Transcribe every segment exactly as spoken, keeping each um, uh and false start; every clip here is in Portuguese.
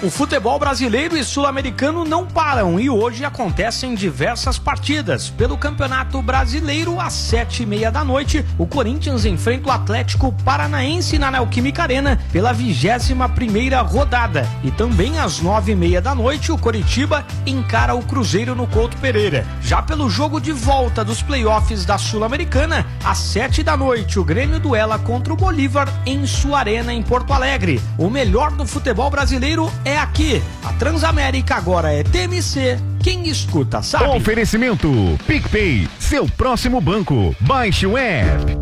O futebol brasileiro e sul-americano não param e hoje acontecem diversas partidas. Pelo Campeonato Brasileiro, às sete e meia da noite, o Corinthians enfrenta o Atlético Paranaense na Neoquímica Arena pela vigésima primeira rodada. E também às nove e meia da noite, o Coritiba encara o Cruzeiro no Couto Pereira. Já pelo jogo de volta dos playoffs da Sul-Americana, às sete da noite, o Grêmio duela contra o Bolívar em sua arena em Porto Alegre. O melhor do futebol brasileiro é aqui. A Transamérica agora é T M C. Quem escuta sabe. Oferecimento PicPay, seu próximo banco. Baixe o app.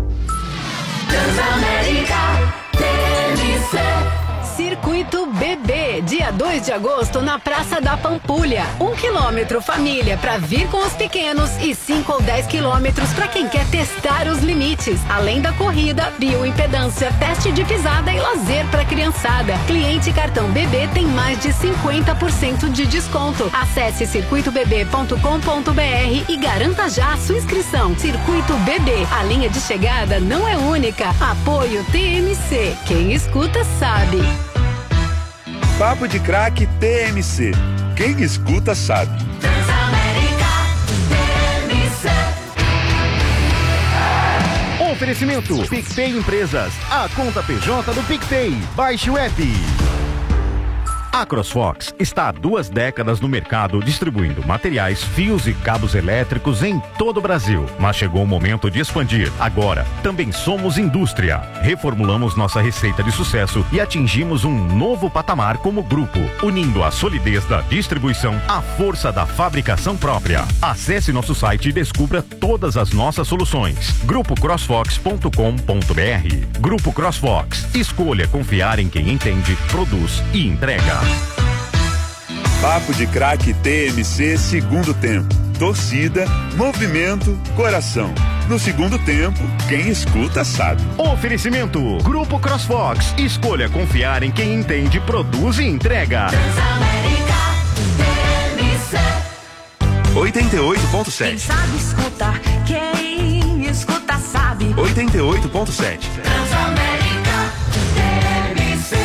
Transamérica T M C. Circuito Bebê, dia dois de agosto na Praça da Pampulha. Um quilômetro família para vir com os pequenos e cinco ou dez quilômetros para quem quer testar os limites. Além da corrida, bioimpedância, teste de pisada e lazer para criançada. Cliente cartão Bebê tem mais de cinquenta por cento de desconto. Acesse circuito bebê ponto com ponto br e garanta já a sua inscrição. Circuito Bebê, a linha de chegada não é única. Apoio T M C. Quem escuta sabe. Papo de Craque T M C. Quem escuta sabe. Transamérica T M C. Oferecimento PicPay Empresas, a conta P J do PicPay. Baixe o app. A CrossFox está há duas décadas no mercado distribuindo materiais, fios e cabos elétricos em todo o Brasil. Mas chegou o momento de expandir. Agora, também somos indústria. Reformulamos nossa receita de sucesso e atingimos um novo patamar como grupo, unindo a solidez da distribuição à força da fabricação própria. Acesse nosso site e descubra todas as nossas soluções. grupo crossfox ponto com ponto br. Grupo CrossFox. Escolha confiar em quem entende, produz e entrega. Papo de Craque T M C, segundo tempo. Torcida, movimento, coração. No segundo tempo, quem escuta sabe. Oferecimento Grupo CrossFox. Escolha confiar em quem entende, produz e entrega. Transamérica T M C. oitenta e oito ponto Quem sete. sabe escutar, quem escuta sabe. oitenta e oito ponto sete. Transamérica T M C.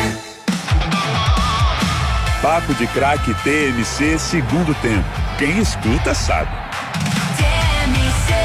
Papo de Craque T M C, segundo tempo. Quem escuta sabe. T M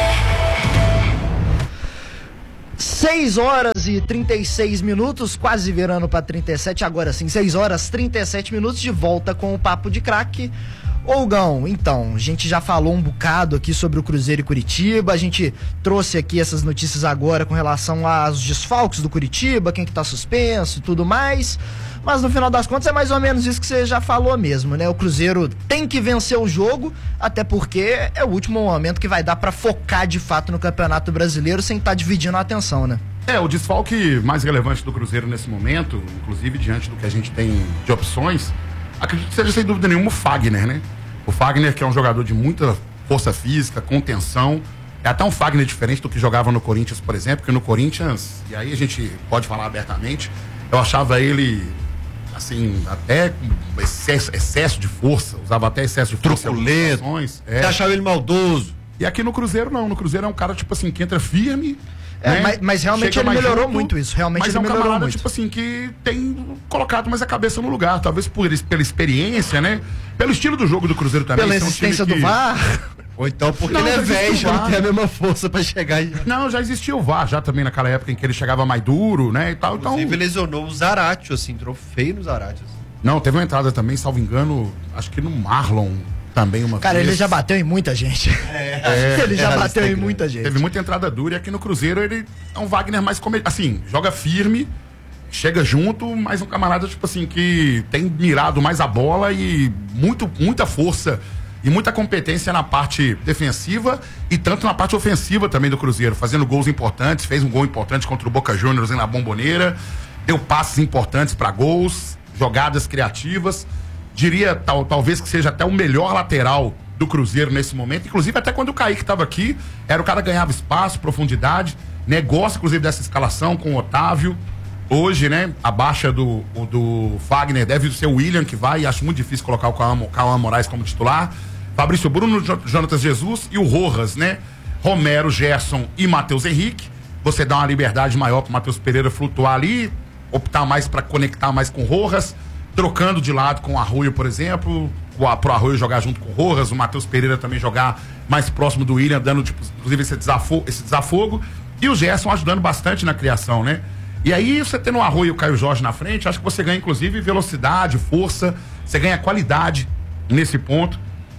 C. seis horas e trinta e seis minutos, quase virando para trinta e sete, agora sim, seis horas e trinta e sete minutos, de volta com o Papo de Craque. Ô Gão, então, a gente já falou um bocado aqui sobre o Cruzeiro e Curitiba, a gente trouxe aqui essas notícias agora com relação aos desfalques do Curitiba, quem que tá suspenso e tudo mais, mas no final das contas é mais ou menos isso que você já falou mesmo, né? O Cruzeiro tem que vencer o jogo, até porque é o último momento que vai dar pra focar de fato no Campeonato Brasileiro sem estar dividindo a atenção, né? É, o desfalque mais relevante do Cruzeiro nesse momento, inclusive diante do que a gente tem de opções, acredito que seja sem dúvida nenhuma o Fagner, né? O Fagner, que é um jogador de muita força física, contenção, é até um Fagner diferente do que jogava no Corinthians, por exemplo, porque no Corinthians, e aí a gente pode falar abertamente, eu achava ele, assim, até com excesso, excesso de força, usava até excesso de força. Truculento. É. Você achava ele maldoso. E aqui no Cruzeiro não, no Cruzeiro é um cara, tipo assim, que entra firme. É, né? mas, mas realmente Chega ele mais melhorou junto, muito isso, realmente mas ele é um melhorou camarada, muito. tipo assim, que tem colocado mais a cabeça no lugar, talvez por, pela experiência, né? Pelo estilo do jogo do Cruzeiro também. Pela é um existência time do que... V A R. Ou então porque Não, ele é já velho, existiu já o não V A tem a R. mesma força pra chegar e... Não, já existia o V A R já também naquela época em que ele chegava mais duro, né, e tal, então... Inclusive lesionou o Zaratio, assim, entrou feio no Zaratio. Assim. Não, teve uma entrada também, salvo engano, acho que no Marlon também uma Cara, vez. ele já bateu em muita gente. É, ele já é, bateu em Instagram. muita gente. Teve muita entrada dura e aqui no Cruzeiro ele é um Wagner mais comedido. Assim, joga firme, chega junto, mas um camarada, tipo assim, que tem mirado mais a bola e muito, muita força e muita competência na parte defensiva e tanto na parte ofensiva também do Cruzeiro, fazendo gols importantes, fez um gol importante contra o Boca Juniors na Bombonera, deu passes importantes para gols, jogadas criativas. Diria tal, talvez que seja até o melhor lateral do Cruzeiro nesse momento, inclusive até quando o Kaique estava aqui, era o cara que ganhava espaço, profundidade, negócio inclusive dessa escalação com o Otávio. Hoje, né, a baixa do, do Fagner deve ser o William que vai, e acho muito difícil colocar o Cauã Moraes como titular. Fabrício Bruno, Jonatas Jesus e o Rojas, né? Romero, Gerson e Matheus Henrique. Você dá uma liberdade maior pro Matheus Pereira flutuar ali, optar mais para conectar mais com o Rojas. trocando de lado com o Arroio, por exemplo, o, pro Arroio jogar junto com o Rojas, o Matheus Pereira também jogar mais próximo do William, dando, tipo, inclusive, esse desafogo, esse desafogo, e o Gerson ajudando bastante na criação, né? E aí, você tendo o Arroio e o Caio Jorge na frente, acho que você ganha, inclusive, velocidade, força, você ganha qualidade nesse ponto.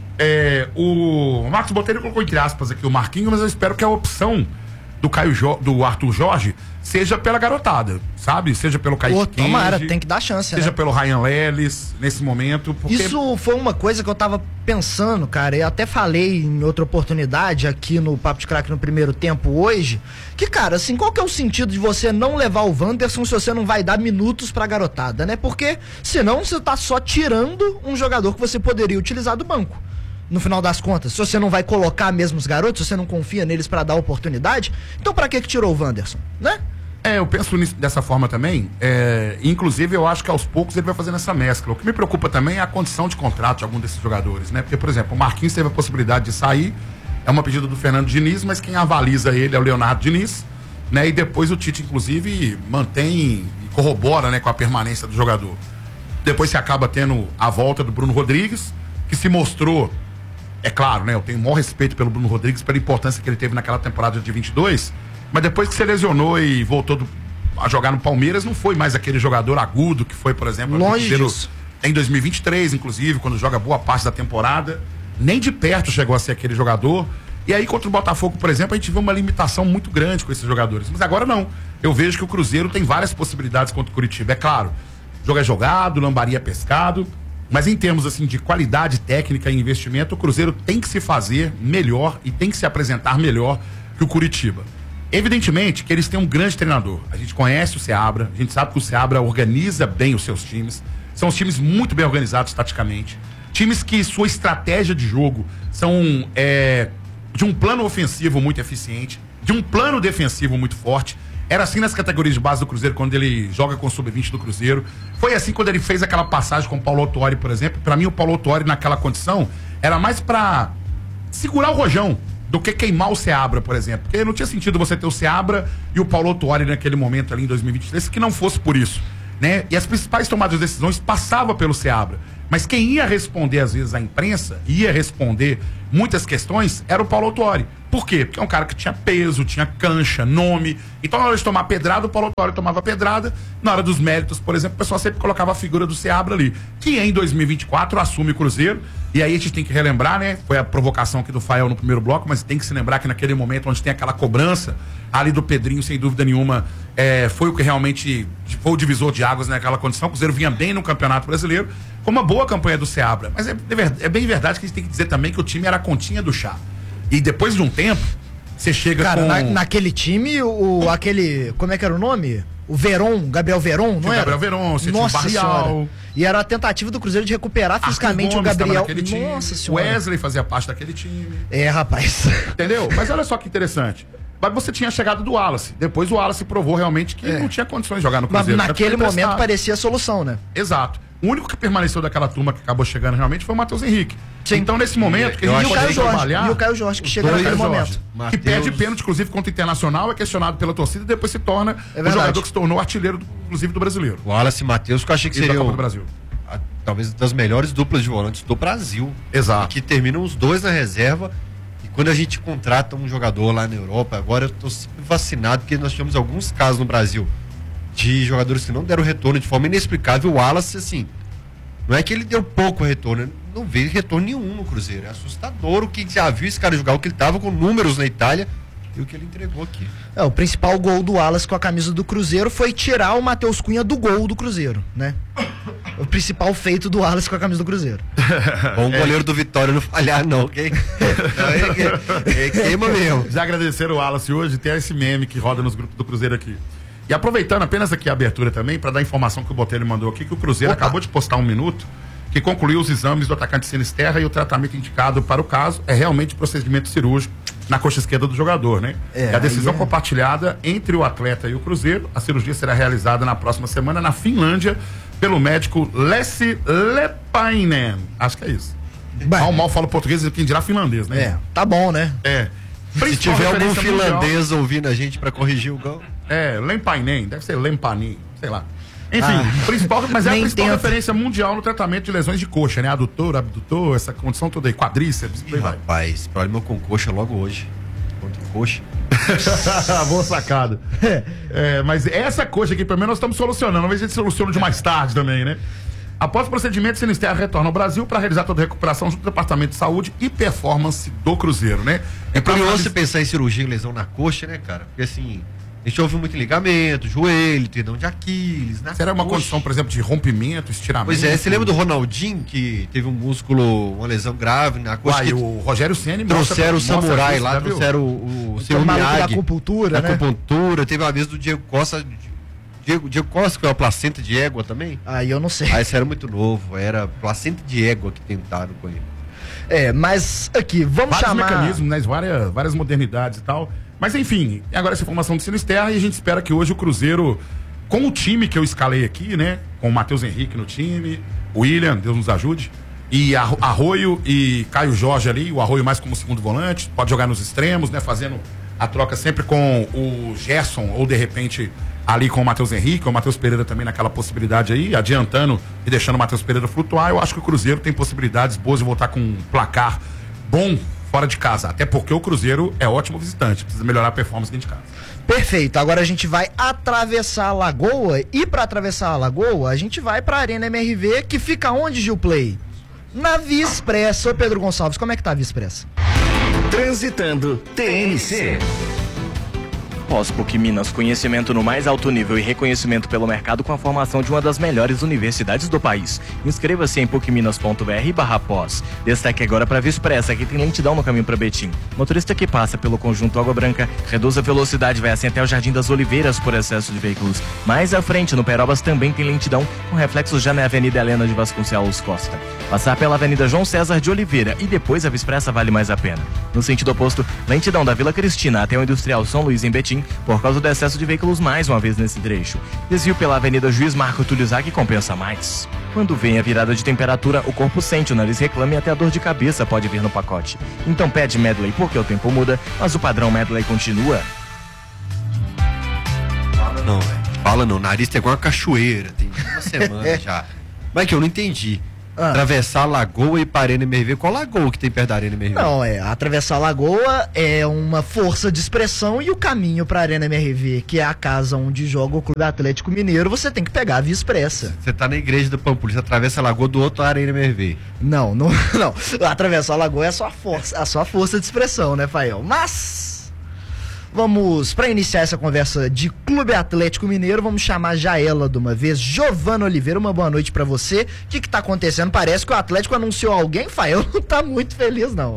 É, o Marcos Botelho colocou entre aspas aqui o Marquinhos, mas eu espero que a opção do Caio jo, do Arthur Jorge seja pela garotada, sabe? Seja pelo Kaique Pô, tomara, Kenji, tem que dar chance, seja né? pelo Ryan Lelis nesse momento, porque... Isso foi uma coisa que eu tava pensando, cara, eu até falei em outra oportunidade aqui no Papo de Craque no primeiro tempo hoje, que, cara, assim, qual que é o sentido de você não levar o Wanderson se você não vai dar minutos pra garotada, né? Porque senão você tá só tirando um jogador que você poderia utilizar do banco. No final das contas, se você não vai colocar mesmo os garotos, se você não confia neles pra dar oportunidade, então pra que que tirou o Wanderson, né? É, eu penso nisso, dessa forma também, é, inclusive eu acho que aos poucos ele vai fazendo essa mescla. O que me preocupa também é a condição de contrato de algum desses jogadores, né? Porque, por exemplo, o Marquinhos teve a possibilidade de sair, é uma pedida do Fernando Diniz, mas quem avaliza ele é o Leonardo Diniz, né? E depois o Tite, inclusive, mantém e corrobora, né, com a permanência do jogador. Depois se acaba tendo a volta do Bruno Rodrigues, que se mostrou, é claro, né? Eu tenho o maior respeito pelo Bruno Rodrigues, pela importância que ele teve naquela temporada de vinte e dois, mas depois que se lesionou e voltou do, a jogar no Palmeiras, não foi mais aquele jogador agudo que foi, por exemplo, longe no, disso. Em dois mil e vinte e três, inclusive, quando joga boa parte da temporada. Nem de perto chegou a ser aquele jogador. E aí, contra o Botafogo, por exemplo, a gente viu uma limitação muito grande com esses jogadores. Mas agora não. Eu vejo que o Cruzeiro tem várias possibilidades contra o Curitiba. É claro, o jogo é jogado, lambaria é pescado. Mas em termos assim de qualidade técnica e investimento, o Cruzeiro tem que se fazer melhor e tem que se apresentar melhor que o Curitiba. Evidentemente que eles têm um grande treinador. A gente conhece o Seabra, a gente sabe que o Seabra organiza bem os seus times. São os times muito bem organizados taticamente. Times que sua estratégia de jogo são é, de um plano ofensivo muito eficiente, de um plano defensivo muito forte. Era assim nas categorias de base do Cruzeiro, quando ele joga com o sub vinte do Cruzeiro. Foi assim quando ele fez aquela passagem com o Paulo Autuori, por exemplo. Pra mim, o Paulo Autuori, naquela condição, era mais pra segurar o rojão do que queimar o Seabra, por exemplo. Porque não tinha sentido você ter o Seabra e o Paulo Autuori naquele momento ali em dois mil e vinte e três, que não fosse por isso, né? E as principais tomadas de decisões passavam pelo Seabra. Mas quem ia responder, às vezes, à imprensa, ia responder muitas questões, era o Paulo Autuori. Por quê? Porque é um cara que tinha peso, tinha cancha, nome. Então, na hora de tomar pedrada, o Paulo Autuori tomava pedrada. Na hora dos méritos, por exemplo, o pessoal sempre colocava a figura do Seabra ali, que em dois mil e vinte e quatro assume o Cruzeiro. E aí a gente tem que relembrar, né? Foi a provocação aqui do Fael no primeiro bloco, mas tem que se lembrar que naquele momento onde tem aquela cobrança ali do Pedrinho, sem dúvida nenhuma, é, foi o que realmente foi o divisor de águas naquela condição. O Cruzeiro vinha bem no Campeonato Brasileiro, com uma boa campanha do Seabra. Mas é, é bem verdade que a gente tem que dizer também que o time era a continha do chá. E depois de um tempo, você chega Cara, com... na, naquele time, o, aquele, como é que era o nome? O Veron, Gabriel Veron, não o era? Gabriel Veron, você Nossa tinha o Barrial. Senhora. E era a tentativa do Cruzeiro de recuperar fisicamente o Gabriel. Nossa Senhora. Wesley fazia parte daquele time. É, rapaz. Entendeu? Mas olha só que interessante. Mas você tinha chegado do Wallace. Depois o Wallace provou realmente que É. não tinha condições de jogar no Cruzeiro. Mas naquele momento emprestado. parecia a solução, né? Exato. O único que permaneceu daquela turma que acabou chegando realmente foi o Matheus Henrique. Sim. Então, nesse momento, que Eu a E gente o acho Caio pode Jorge. trabalhar... E o Caio Jorge, que chega Dois naquele Caio momento. Jorge, Mateus- que perde pênalti, inclusive, contra o Internacional, é questionado pela torcida e depois se torna É o verdade. jogador que se tornou artilheiro, do, inclusive, do brasileiro. O Wallace e Matheus, que eu achei que E da seria Copa o, do Brasil. a- talvez das melhores duplas de volantes do Brasil. Exato. E que terminam os dois na reserva. E quando a gente contrata um jogador lá na Europa, agora eu tô sempre vacinado, porque nós tivemos alguns casos no Brasil de jogadores que não deram retorno de forma inexplicável. O Wallace, assim, não é que ele deu pouco retorno, não veio retorno nenhum no Cruzeiro. É assustador o que já viu esse cara jogar, o que ele tava com números na Itália e o que ele entregou aqui. É, o principal gol do Wallace com a camisa do Cruzeiro foi tirar o Matheus Cunha do gol do Cruzeiro, né? O principal feito do Wallace com a camisa do Cruzeiro. Bom goleiro do Vitória não falhar, não, ok? Não, é, é, é queima mesmo. Já agradeceram o Wallace hoje, tem esse meme que roda nos grupos do Cruzeiro aqui. E aproveitando apenas aqui a abertura também, para dar a informação que o Botelho mandou aqui, que o Cruzeiro Opa. acabou de postar um minuto, que concluiu os exames do atacante Sinisterra e o tratamento indicado para o caso é realmente procedimento cirúrgico na coxa esquerda do jogador, né? É, e a decisão aí é- compartilhada entre o atleta e o Cruzeiro. A cirurgia será realizada na próxima semana na Finlândia pelo médico Lessi Lepainen. Acho que é isso. Bem, Mal, mal falo português, quem dirá finlandês, né? É, tá bom, né? É. Se Principal tiver algum referência mundial- finlandês ouvindo a gente pra corrigir o gol. É, Lempainen, deve ser Lempanin, sei lá. Enfim, Ah. principal, mas é a Nem principal tenta. referência mundial no tratamento de lesões de coxa, né? Adutor, abdutor, essa condição toda aí, quadríceps, por Ih, aí vai. rapaz, problema com coxa logo hoje. Contra coxa. Boa sacada. É, mas essa coxa aqui, pelo menos, nós estamos solucionando. Vamos ver se a gente soluciona de mais tarde também, né? Após o procedimento, o Sinisterra retorna ao Brasil para realizar toda a recuperação junto do Departamento de Saúde e Performance do Cruzeiro, né? É Pra curioso análise- você pensar em cirurgia e lesão na coxa, né, cara? Porque assim, a gente ouve muito em ligamento, joelho, tendão de Aquiles, na Será uma coxa. condição, por exemplo, de rompimento, estiramento? Pois é, você lembra do Ronaldinho, que teve um músculo, uma lesão grave na coxa? Uai, que o Rogério Ceni trouxeram o mostra- mostra samurai isso, lá, já viu? trouxeram o, o seu Aquele maluco da Miyagi. acupuntura, da né? acupuntura. Teve uma vez do Diego Costa. Diego, Diego Costa, que foi a placenta de égua também. Aí eu não sei. Ah, esse era muito novo, era placenta de égua que tentaram com ele. É, mas aqui, vamos Vários chamar... mecanismos, né? Várias, várias modernidades e tal. Mas enfim, agora essa informação do Sinisterra e a gente espera que hoje o Cruzeiro, com o time que eu escalei aqui, né? Com o Matheus Henrique no time, o William, Deus nos ajude, e Arro- Arroio e Caio Jorge ali, o Arroio mais como segundo volante, pode jogar nos extremos, né? Fazendo a troca sempre com o Gerson ou de repente ali com o Matheus Henrique, ou o Matheus Pereira também naquela possibilidade aí, adiantando e deixando o Matheus Pereira flutuar. Eu acho que o Cruzeiro tem possibilidades boas de voltar com um placar bom fora de casa, até porque o Cruzeiro é ótimo visitante, precisa melhorar a performance dentro de casa. Perfeito, agora a gente vai atravessar a Lagoa e para atravessar a Lagoa a gente vai para a Arena M R V, que fica onde, Gilplay? Na Via Expressa. Ô Pedro Gonçalves, como é que tá a Via Expressa? Transitando T N C. Pós-PUC Minas, conhecimento no mais alto nível e reconhecimento pelo mercado com a formação de uma das melhores universidades do país. Inscreva-se em pucminas.br barra pós. Destaque agora para a Via Expressa, que tem lentidão no caminho para Betim. Motorista que passa pelo conjunto Água Branca, reduz a velocidade, vai assim até o Jardim das Oliveiras por excesso de veículos. Mais à frente, no Perobas, também tem lentidão, com reflexos já na Avenida Helena de Vasconcelos Costa. Passar pela Avenida João César de Oliveira e depois a Via Expressa vale mais a pena. No sentido oposto, lentidão da Vila Cristina até o Industrial São Luís em Betim, por causa do excesso de veículos mais uma vez nesse trecho. Desvio pela Avenida Juiz Marco Túlio Zac compensa mais. Quando vem a virada de temperatura, o corpo sente, o nariz reclama e até a dor de cabeça pode vir no pacote. Então pede Medley porque o tempo muda, mas o padrão Medley continua. Fala não, velho. Fala não, o nariz tá igual uma cachoeira, tem uma semana já. Mas que eu não entendi. Ah. Atravessar a Lagoa e para a Arena M R V. Qual lagoa que tem perto da Arena M R V? Não, é, atravessar a Lagoa é uma força de expressão e o caminho para a Arena M R V, que é a casa onde joga o Clube Atlético Mineiro, você tem que pegar a Via Expressa. Você tá na igreja da Pampulha, você atravessa a Lagoa do outro lado da Arena M R V. Não, não, não. Atravessar a Lagoa é a sua força, a sua força de expressão, né, Fael? Mas vamos, para iniciar essa conversa de Clube Atlético Mineiro, vamos chamar já ela de uma vez, Giovana Oliveira. Uma boa noite pra você. O que que tá acontecendo? Parece que o Atlético anunciou alguém, Fael não tá muito feliz, não.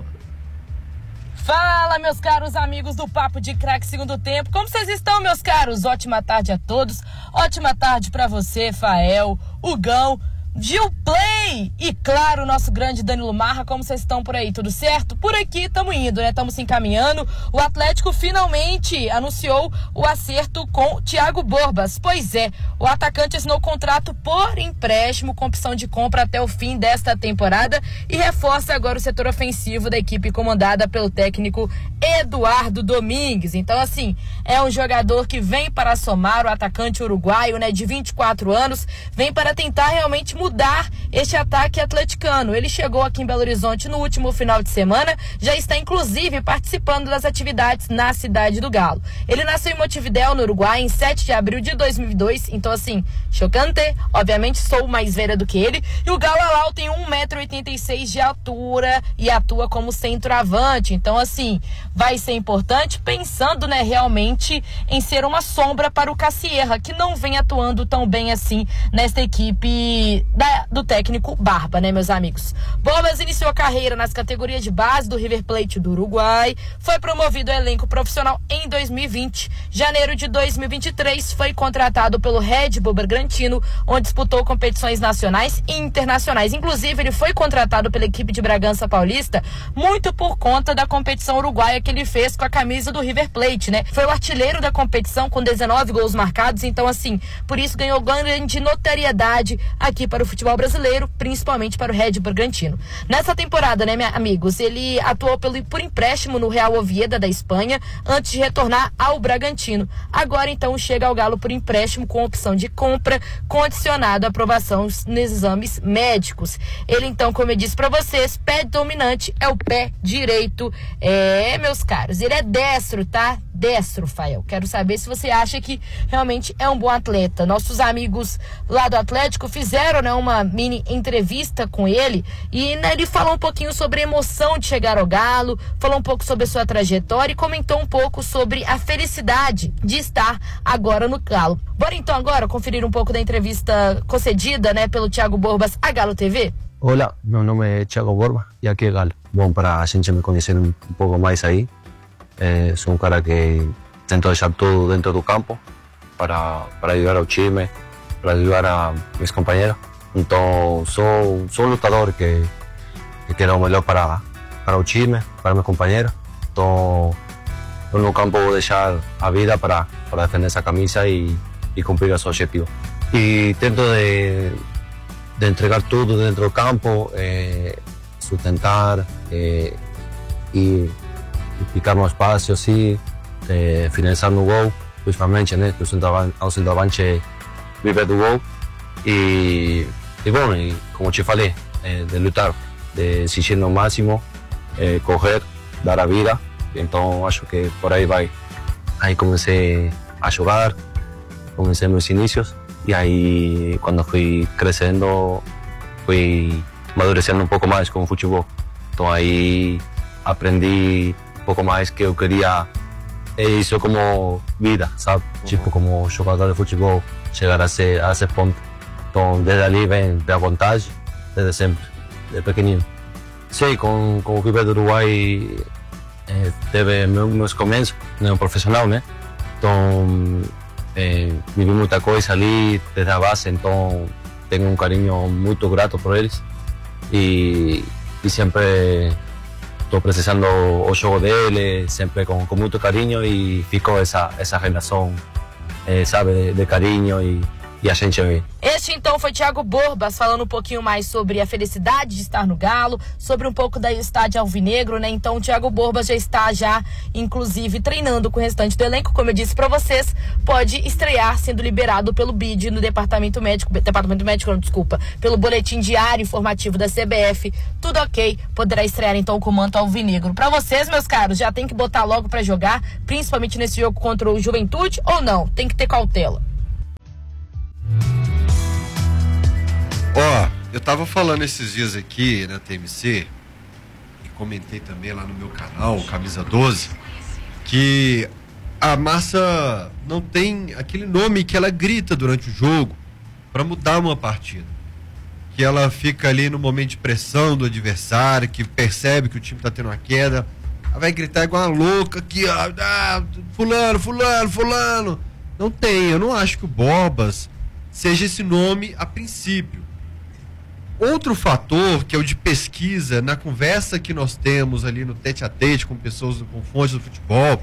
Fala, meus caros amigos do Papo de Craque Segundo Tempo. Como vocês estão, meus caros? Ótima tarde a todos. Ótima tarde pra você, Fael, Hugão, Gilplay e, claro, o nosso grande Danilo Marra. Como vocês estão por aí? Tudo certo? Por aqui estamos indo, né? Estamos se encaminhando. O Atlético finalmente anunciou o acerto com o Thiago Borbas. Pois é, o atacante assinou contrato por empréstimo com opção de compra até o fim desta temporada e reforça agora o setor ofensivo da equipe comandada pelo técnico Eduardo Domingues. Então, assim, é um jogador que vem para somar, o atacante uruguaio, né, de vinte e quatro anos, vem para tentar realmente mudar mudar este ataque atleticano. Ele chegou aqui em Belo Horizonte no último final de semana, já está inclusive participando das atividades na Cidade do Galo. Ele nasceu em Montevidéu, no Uruguai, em sete de abril de dois mil e dois, então assim, chocante, obviamente sou mais velha do que ele, e o Galo Alau tem um metro e oitenta e seis de altura e atua como centroavante, então assim, vai ser importante, pensando, né, realmente em ser uma sombra para o Cassierra, que não vem atuando tão bem assim nesta equipe Da, do técnico Barba, né, meus amigos? Borbas iniciou a carreira nas categorias de base do River Plate do Uruguai, foi promovido ao elenco profissional em dois mil e vinte. Janeiro de dois mil e vinte e três foi contratado pelo Red Bull Bragantino, onde disputou competições nacionais e internacionais. Inclusive, ele foi contratado pela equipe de Bragança Paulista muito por conta da competição uruguaia que ele fez com a camisa do River Plate, né? Foi o artilheiro da competição com dezenove gols marcados, então assim, por isso ganhou grande notoriedade aqui para o futebol brasileiro. brasileiro, principalmente para o Red Bragantino. Nessa temporada, né, meus amigos, ele atuou pelo, por empréstimo no Real Oviedo da Espanha, antes de retornar ao Bragantino. Agora, então, chega ao Galo por empréstimo com opção de compra, condicionado à aprovação nos exames médicos. Ele, então, como eu disse para vocês, pé dominante é o pé direito. É, meus caros, ele é destro, tá? Destro, Fael. Quero saber se você acha que realmente é um bom atleta. Nossos amigos lá do Atlético fizeram, né, uma mini entrevista com ele e, né, ele falou um pouquinho sobre a emoção de chegar ao Galo, falou um pouco sobre a sua trajetória e comentou um pouco sobre a felicidade de estar agora no Galo. Bora então agora conferir um pouco da entrevista concedida, né, pelo Thiago Borbas a Galo T V? Olá, meu nome é Thiago Borbas e aqui é Galo. Bom, para a gente me conhecer um pouco mais aí, eh, sou um cara que tento deixar tudo dentro do campo para, para ajudar ao time, para ajudar a meus companheiros. Então, sou, sou um lutador que, que quer o melhor para, para o time, para meus companheiros. Então, eu no campo vou deixar a vida para, para defender essa camisa e, e cumprir o seu objetivo. E tento de, de entregar tudo dentro do campo, eh, sustentar eh, e picar no espaço, assim, eh, finalizar no gol, principalmente, né, que o centroavante vive do gol. E, e bom, e, como te falei, eh, de lutar, de exigir no máximo, eh, correr, dar a vida. Então acho que por aí vai. Aí comecei a jogar, comecei meus inícios e aí quando fui crescendo, fui amadurecendo um pouco mais com o futebol. Então aí aprendi um pouco mais que eu queria isso como vida, sabe? Uhum. Tipo, como jogador de futebol, chegar a ser, a ser ponto. Então desde ali vem a vontade, desde sempre, desde pequenino. Sei, com, com o Viver do Uruguai eh, teve meus começos no profissional, né? Então eh, vivi muita coisa ali desde a base, então tenho um carinho muito grato por eles e, e sempre estou precisando o jogo dele, sempre com, com muito carinho e ficou essa, essa relação, eh, sabe, de, de carinho e, e a gente vê. Este então foi Thiago Borbas falando um pouquinho mais sobre a felicidade de estar no Galo, sobre um pouco da estádio alvinegro, né? Então o Thiago Borbas já está já, inclusive, treinando com o restante do elenco, como eu disse para vocês, pode estrear sendo liberado pelo B I D no departamento médico, departamento médico, não, desculpa, pelo boletim diário informativo da C B F, tudo ok, poderá estrear então com o manto alvinegro. Para vocês, meus caros, já tem que botar logo para jogar, principalmente nesse jogo contra o Juventude, ou não? Tem que ter cautela. Ó, oh, eu tava falando esses dias aqui na T M C e comentei também lá no meu canal, Camisa doze, que a Márcia não tem aquele nome que ela grita durante o jogo para mudar uma partida. Que ela fica ali no momento de pressão do adversário, que percebe que o time tá tendo uma queda, ela vai gritar igual uma louca aqui, ó, ah, fulano, fulano, fulano. Não tem, eu não acho que o Borbas seja esse nome a princípio. Outro fator, que é o de pesquisa, na conversa que nós temos ali no tete a tete com pessoas, com fontes do futebol,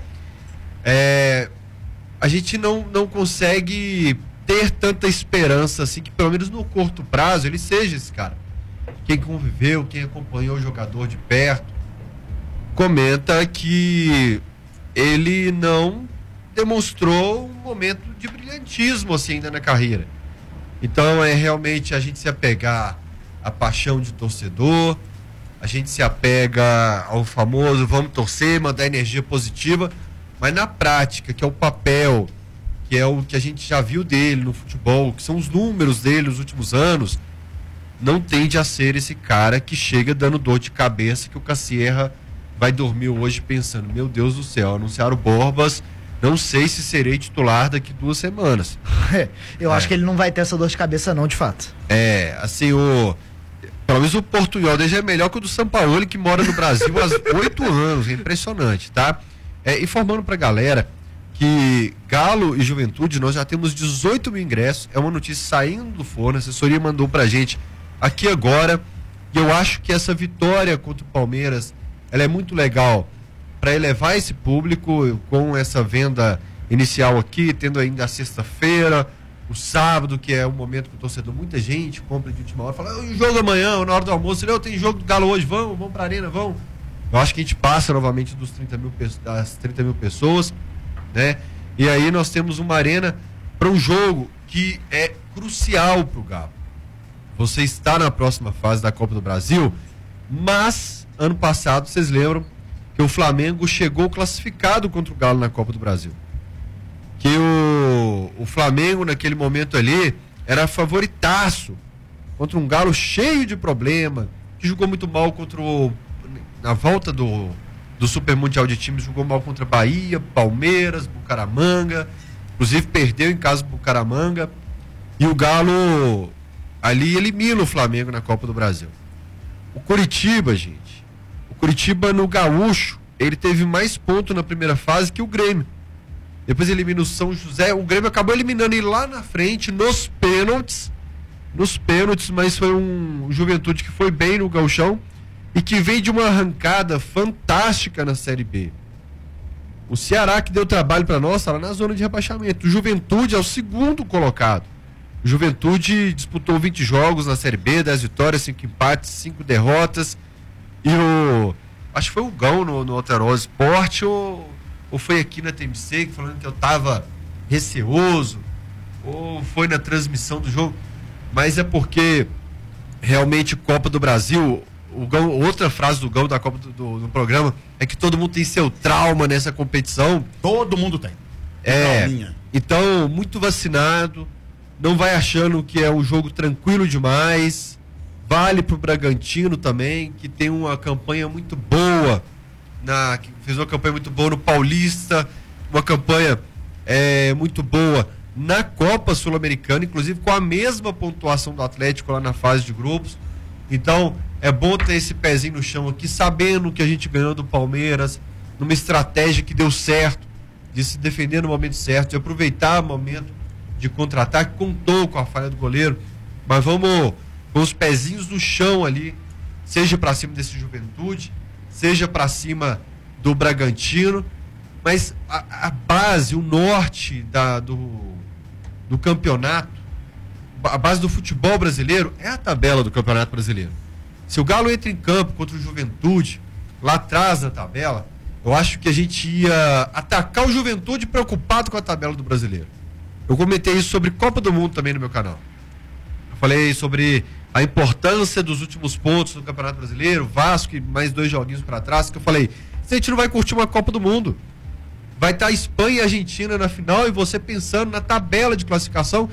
é, a gente não, não consegue ter tanta esperança assim, que pelo menos no curto prazo ele seja esse cara. Quem conviveu, quem acompanhou o jogador de perto, comenta que ele não demonstrou um momento de brilhantismo assim ainda na carreira. Então é realmente a gente se apegar à paixão de torcedor, a gente se apega ao famoso vamos torcer, mandar energia positiva, mas na prática, que é o papel, que é o que a gente já viu dele no futebol, que são os números dele nos últimos anos, não tende a ser esse cara que chega dando dor de cabeça, que o Cassierra vai dormir hoje pensando, meu Deus do céu, anunciaram o Borbas, não sei se serei titular daqui duas semanas. É, eu é. acho que ele não vai ter essa dor de cabeça não, de fato. É, assim, o... pelo menos o portunhol dele já é melhor que o do Sampaoli, que mora no Brasil há oito anos, é impressionante, tá? É, informando pra galera que Galo e Juventude, nós já temos dezoito mil ingressos, é uma notícia saindo do forno, a assessoria mandou pra gente aqui agora, e eu acho que essa vitória contra o Palmeiras, ela é muito legal para elevar esse público com essa venda inicial aqui, tendo ainda a sexta-feira, o sábado, que é um momento que o torcedor, muita gente compra de última hora, fala, o jogo amanhã, na hora do almoço, eu tenho jogo do Galo hoje, vamos, vamos pra arena, vamos. Eu acho que a gente passa novamente dos trinta mil, das trinta mil pessoas, né? E aí nós temos uma arena para um jogo que é crucial pro Galo. Você está na próxima fase da Copa do Brasil, mas ano passado, vocês lembram que o Flamengo chegou classificado contra o Galo na Copa do Brasil. Que o, o Flamengo naquele momento ali era favoritaço contra um Galo cheio de problema, que jogou muito mal contra o, na volta do, do Super Mundial de Times, jogou mal contra Bahia, Palmeiras, Bucaramanga, inclusive perdeu em casa do Bucaramanga, e o Galo ali elimina o Flamengo na Copa do Brasil. O Coritiba, gente, o Coritiba no Gaúcho, ele teve mais pontos na primeira fase que o Grêmio. Depois elimina o São José, o Grêmio acabou eliminando ele lá na frente, nos pênaltis, nos pênaltis, mas foi um Juventude que foi bem no Gauchão e que veio de uma arrancada fantástica na Série B. O Ceará, que deu trabalho para nós, está lá na zona de rebaixamento. O Juventude é o segundo colocado. O Juventude disputou vinte jogos na Série B, dez vitórias, cinco empates, cinco derrotas. E o... acho que foi o Gão no, no Alterosa Esporte, ou, ou foi aqui na T M C, falando que eu tava receoso, ou foi na transmissão do jogo. Mas é porque realmente Copa do Brasil, o Gão, outra frase do Gão da Copa do, do, do programa é que todo mundo tem seu trauma nessa competição. Todo mundo tem. É. Trauminha. Então, muito vacinado, não vai achando que é um jogo tranquilo demais. Vale pro Bragantino também, que tem uma campanha muito boa, na, que fez uma campanha muito boa no Paulista, uma campanha é, muito boa na Copa Sul-Americana, inclusive com a mesma pontuação do Atlético lá na fase de grupos. Então, é bom ter esse pezinho no chão aqui, sabendo que a gente ganhou do Palmeiras, numa estratégia que deu certo, de se defender no momento certo, de aproveitar o momento de contra-ataque, contou com a falha do goleiro, mas vamos com os pezinhos no chão ali, seja para cima desse Juventude, seja para cima do Bragantino, mas a, a base, o norte da, do, do campeonato, a base do futebol brasileiro é a tabela do Campeonato Brasileiro. Se o Galo entra em campo contra o Juventude, lá atrás na tabela, eu acho que a gente ia atacar o Juventude preocupado com a tabela do Brasileiro. Eu comentei isso sobre Copa do Mundo também no meu canal. Eu falei sobre a importância dos últimos pontos do Campeonato Brasileiro, Vasco e mais dois joguinhos para trás, que eu falei, se a gente não vai curtir uma Copa do Mundo, vai estar Espanha e Argentina na final e você pensando na tabela de classificação